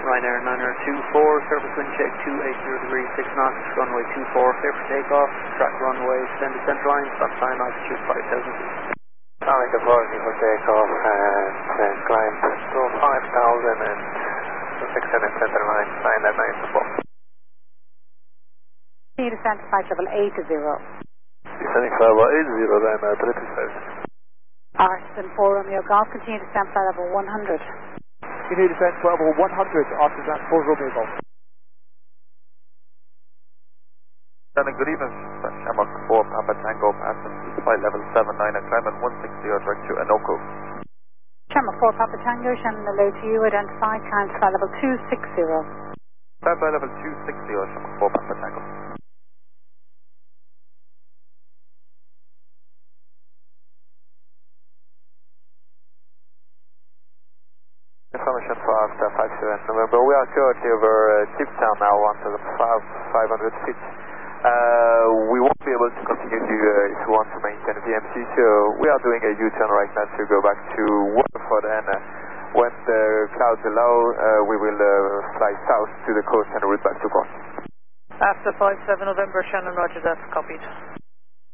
Ryanair 9024, surface wind check 280 degrees 6 knots, runway 24, clear for takeoff, track runway, extended center line, stop time, altitude 5,000 feet. Starting the apology for takeoff and climb to 5,000 and extended center line, 9 at 9 support. Continue descent to flight level 80. Descending flight level 80, then 35. Arson 4 Romeo Golf, continue descent flight level 100. Continue descent to level 100, Arson 4 Romeo Golf. Good evening, Shamrock 4 Papa Tango, passing flight level 79 and climbing 160 direct to Anoka. Shamrock 4 Papa Tango, Shannon hello to you, identified, climb to flight level 260. Flight level 260, Shamrock 4 Papa Tango. Information for after 57 November. We are currently over Tiptown now, 1,500 feet. We won't be able to continue if we want to maintain VMC, so we are doing a U-turn right now to go back to Waterford, and when the clouds allow, we will fly south to the coast and route back to port. After 57 November, Shannon, roger that, copied.